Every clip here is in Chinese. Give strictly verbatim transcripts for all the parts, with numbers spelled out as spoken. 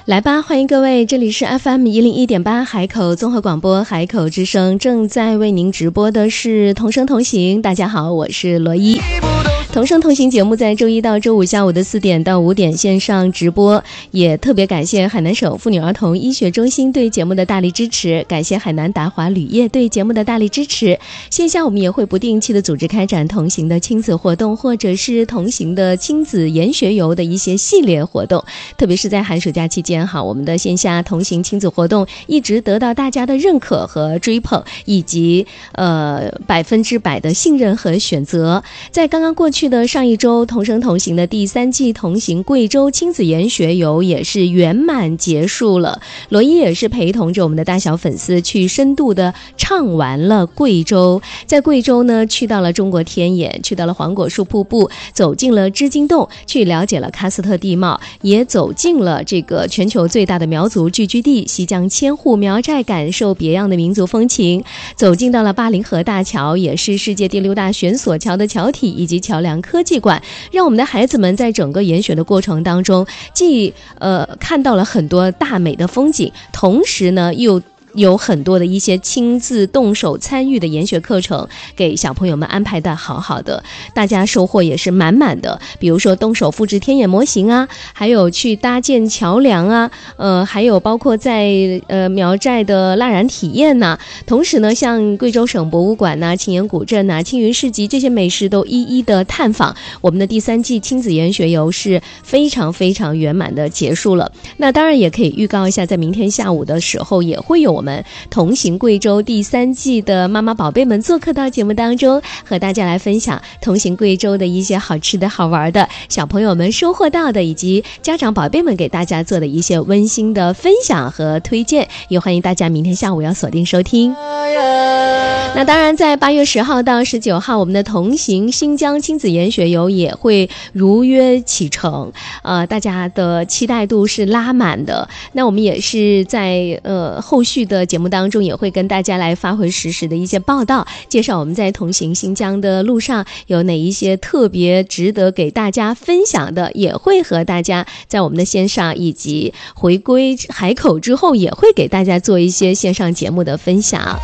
来吧，欢迎各位，这里是 F M 一零一点八海口综合广播海口之声，正在为您直播的是同声同行。大家好，我是罗伊。同声同行节目在周一到周五下午的四点到五点线上直播，也特别感谢海南省妇女儿童医学中心对节目的大力支持，感谢海南达华铝业对节目的大力支持。线下我们也会不定期的组织开展同行的亲子活动，或者是同行的亲子研学游的一些系列活动，特别是在寒暑假期间哈，我们的线下同行亲子活动一直得到大家的认可和追捧，以及呃百分之百的信任和选择。在刚刚过去的上一周，同声同行的第三季同行贵州亲子研学游也是圆满结束了。罗伊也是陪同着我们的大小粉丝去深度的畅玩了贵州，在贵州呢去到了中国天眼，去到了黄果树瀑布，走进了织金洞，去了解了喀斯特地貌，也走进了这个全球最大的苗族聚居地西江千户苗寨，感受别样的民族风情，走进到了巴陵河大桥，也是世界第六大悬索桥的桥体以及桥梁科技馆，让我们的孩子们在整个研学的过程当中，既呃看到了很多大美的风景，同时呢又有很多的一些亲自动手参与的研学课程，给小朋友们安排的好好的，大家收获也是满满的。比如说动手复制天眼模型啊，还有去搭建桥梁啊，呃，还有包括在呃苗寨的蜡染体验呐、啊。同时呢，像贵州省博物馆呐、啊、青岩古镇呐、啊、青云市集这些美食都一一的探访。我们的第三季亲子研学游是非常非常圆满的结束了。那当然也可以预告一下，在明天下午的时候也会有我们我们同行贵州第三季的妈妈宝贝们做客到节目当中，和大家来分享同行贵州的一些好吃的好玩的，小朋友们收获到的，以及家长宝贝们给大家做的一些温馨的分享和推荐，也欢迎大家明天下午要锁定收听。那当然在八月十号到十九号，我们的同行新疆亲子研学游也会如约启程，呃，大家的期待度是拉满的。那我们也是在呃后续的节目当中也会跟大家来发回实时的一些报道，介绍我们在同行新疆的路上有哪一些特别值得给大家分享的，也会和大家在我们的线上，以及回归海口之后也会给大家做一些线上节目的分享。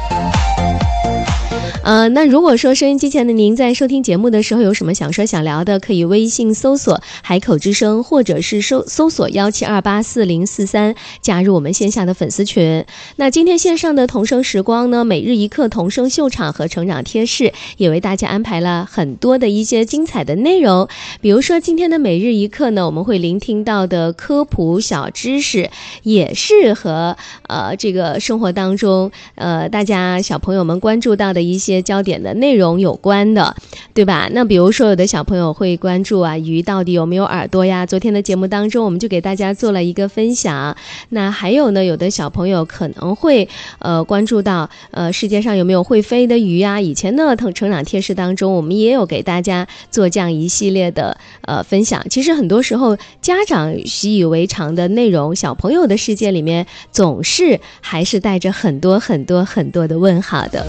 呃，那如果说收音机前的您在收听节目的时候有什么想说想聊的，可以微信搜索海口之声，或者是搜搜索幺七二八四零四三，加入我们线下的粉丝群。那今天线上的童声时光呢，每日一课童声秀场和成长贴士也为大家安排了很多的一些精彩的内容。比如说今天的每日一课呢，我们会聆听到的科普小知识，也是和呃这个生活当中呃大家小朋友们关注到的一些焦点的内容有关的，对吧？那比如说有的小朋友会关注啊，鱼到底有没有耳朵呀？昨天的节目当中我们就给大家做了一个分享。那还有呢，有的小朋友可能会呃关注到呃世界上有没有会飞的鱼啊？以前呢成长贴士当中我们也有给大家做这样一系列的呃分享。其实很多时候家长习以为常的内容，小朋友的世界里面总是还是带着很多很多很多的问号的。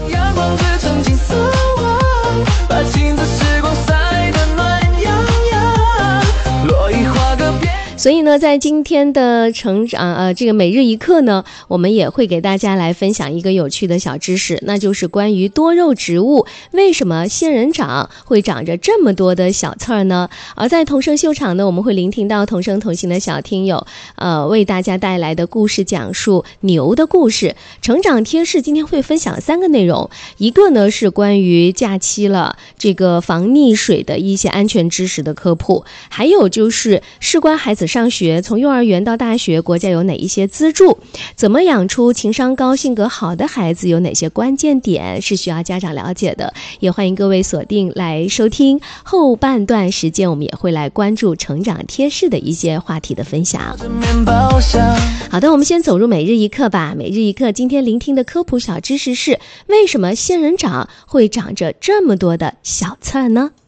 把青春时光晒得暖洋洋，落一花个遍。所以呢，在今天的成长呃这个每日一课呢，我们也会给大家来分享一个有趣的小知识，那就是关于多肉植物为什么仙人掌会长着这么多的小刺儿呢？而在童声秀场呢，我们会聆听到同声同行的小听友呃为大家带来的故事，讲述牛的故事。成长贴士今天会分享三个内容，一个呢是关于假期了这个防溺水的一些安全知识的科普，还有就是事关孩子上学，从幼儿园到大学，国家有哪一些资助？怎么养出情商高、性格好的孩子？有哪些关键点是需要家长了解的？也欢迎各位锁定来收听。后半段时间，我们也会来关注成长贴士的一些话题的分享。好的，我们先走入每日一课吧。每日一课今天聆听的科普小知识是：为什么仙人掌会长着这么多的小刺儿呢？